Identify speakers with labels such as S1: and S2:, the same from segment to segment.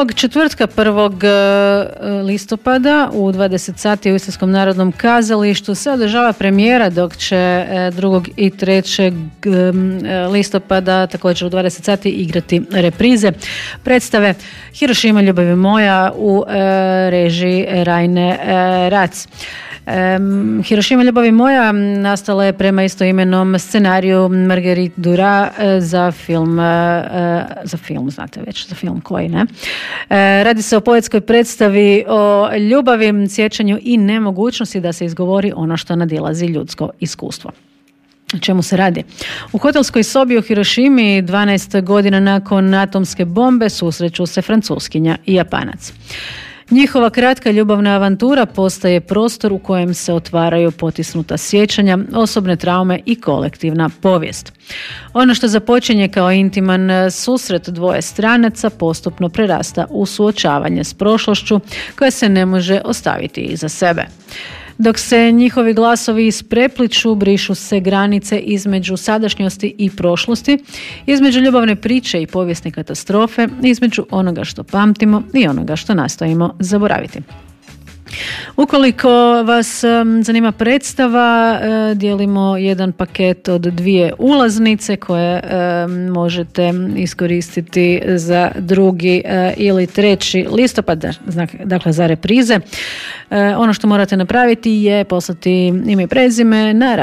S1: Ovog četvrtka 1. listopada u 20 sati u Istarskom narodnom kazalištu se održava premijera, dok će 2. i 3. listopada također u 20 sati igrati reprize predstave Hirošima ljubavi moja u režiji Rajne Rac. Hirošima ljubavi moja nastala je prema istoimenom scenariju Marguerite Duras za film, znate već, za film koji ne. Radi se o poetskoj predstavi o ljubavi, sjećanju i nemogućnosti da se izgovori ono što nadilazi ljudsko iskustvo. O čemu se radi? U hotelskoj sobi u Hirošimi 12 godina nakon atomske bombe susreću se Francuskinja i Japanac. Njihova kratka ljubavna avantura postaje prostor u kojem se otvaraju potisnuta sjećanja, osobne traume i kolektivna povijest. Ono što započinje kao intiman susret dvoje stranaca postupno prerasta u suočavanje s prošlošću koja se ne može ostaviti iza sebe. Dok se njihovi glasovi isprepliču, brišu se granice između sadašnjosti i prošlosti, između ljubavne priče i povijesne katastrofe, između onoga što pamtimo i onoga što nastojimo zaboraviti. Ukoliko vas zanima predstava, dijelimo jedan paket od 2 ulaznice koje možete iskoristiti za 2. ili 3. listopad, dakle za reprize. Ono što morate napraviti je poslati ime i prezime na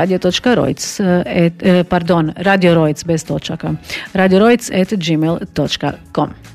S1: radio.roic bez točaka, radio.roic@gmail.com.